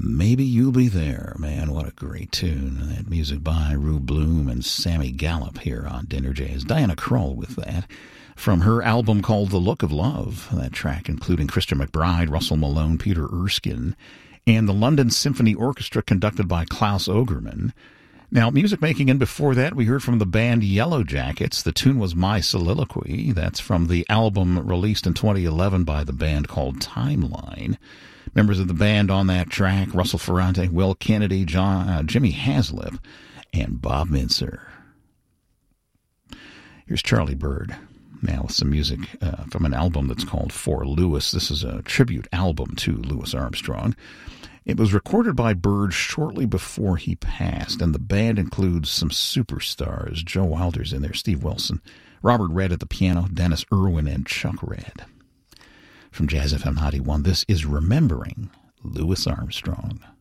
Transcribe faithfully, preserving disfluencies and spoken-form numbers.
Maybe You'll Be There. Man, what a great tune. That music by Rube Bloom and Sammy Gallup here on Dinner Jazz. Diana Krall with that. From her album called The Look of Love, that track including Christian McBride, Russell Malone, Peter Erskine, and the London Symphony Orchestra conducted by Klaus Ogerman. Now, music making in before that, we heard from the band Yellow Jackets. The tune was My Soliloquy. That's from the album released in twenty eleven by the band called Timeline. Members of the band on that track, Russell Ferrante, Will Kennedy, John, uh, Jimmy Haslip, and Bob Mintzer. Here's Charlie Byrd, now with some music uh, from an album that's called For Louis. This is a tribute album to Louis Armstrong. It was recorded by Byrd shortly before he passed, and the band includes some superstars. Joe Wilder's in there, Steve Wilson, Robert Redd at the piano, Dennis Irwin, and Chuck Redd. From Jazz F M ninety-one, this is Remembering Louis Armstrong.